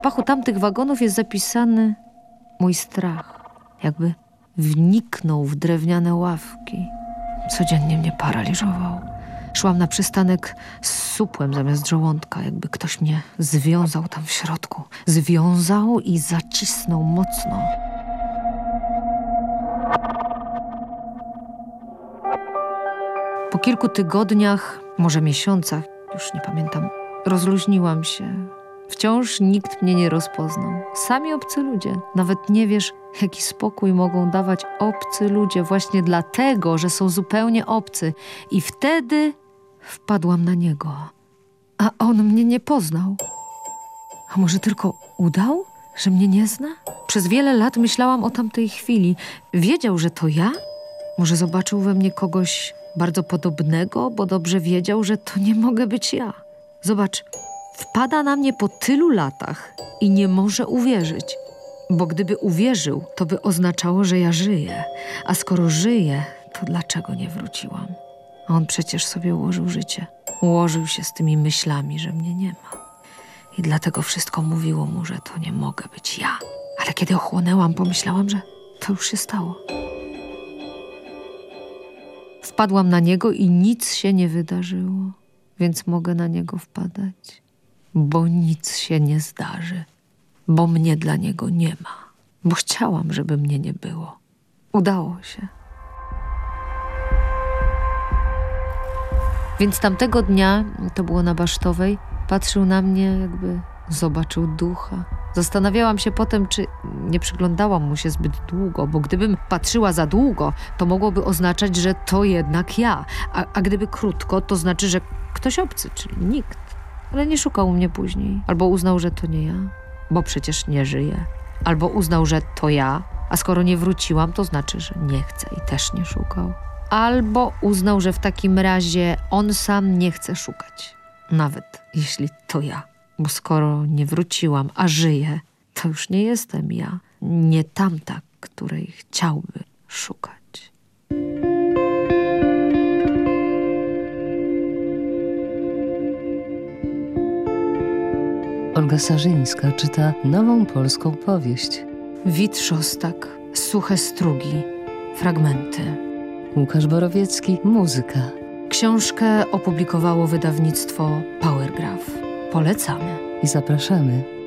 W pachu tamtych wagonów jest zapisany mój strach. Jakby wniknął w drewniane ławki. Codziennie mnie paraliżował. Szłam na przystanek z supłem zamiast żołądka, jakby ktoś mnie związał tam w środku. Związał i zacisnął mocno. Po kilku tygodniach, może miesiącach, już nie pamiętam, rozluźniłam się. Wciąż nikt mnie nie rozpoznał. Sami obcy ludzie. Nawet nie wiesz, jaki spokój mogą dawać obcy ludzie właśnie dlatego, że są zupełnie obcy. I wtedy wpadłam na niego. A on mnie nie poznał. A może tylko udał, że mnie nie zna? Przez wiele lat myślałam o tamtej chwili. Wiedział, że to ja? Może zobaczył we mnie kogoś bardzo podobnego, bo dobrze wiedział, że to nie mogę być ja. Zobacz, wpada na mnie po tylu latach i nie może uwierzyć. Bo gdyby uwierzył, to by oznaczało, że ja żyję. A skoro żyję, to dlaczego nie wróciłam? A on przecież sobie ułożył życie. Ułożył się z tymi myślami, że mnie nie ma. I dlatego wszystko mówiło mu, że to nie mogę być ja. Ale kiedy ochłonęłam, pomyślałam, że to już się stało. Wpadłam na niego i nic się nie wydarzyło. Więc mogę na niego wpadać. Bo nic się nie zdarzy. Bo mnie dla niego nie ma. Bo chciałam, żeby mnie nie było. Udało się. Więc tamtego dnia, to było na Basztowej, patrzył na mnie, jakby zobaczył ducha. Zastanawiałam się potem, czy nie przyglądałam mu się zbyt długo, bo gdybym patrzyła za długo, to mogłoby oznaczać, że to jednak ja. A gdyby krótko, to znaczy, że ktoś obcy, czyli nikt. Ale nie szukał mnie później. Albo uznał, że to nie ja, bo przecież nie żyję. Albo uznał, że to ja, a skoro nie wróciłam, to znaczy, że nie chce i też nie szukał. Albo uznał, że w takim razie on sam nie chce szukać. Nawet jeśli to ja. Bo skoro nie wróciłam, a żyję, to już nie jestem ja. Nie tamta, której chciałby szukać. Olga Sarzyńska czyta nową polską powieść. Wit Szostak, Suche strugi, fragmenty. Łukasz Borowiecki, muzyka. Książkę opublikowało wydawnictwo Powergraph. Polecamy. I zapraszamy.